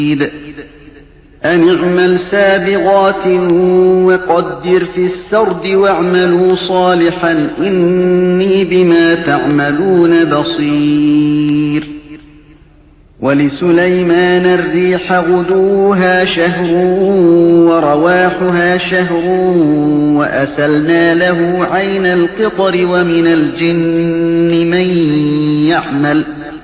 أن اعمل سابغات وقدر في السرد واعملوا صالحا إني بما تعملون بصير. ولسليمان الريح غدوها شهر ورواحها شهر وأسلنا له عين القطر ومن الجن من يعمل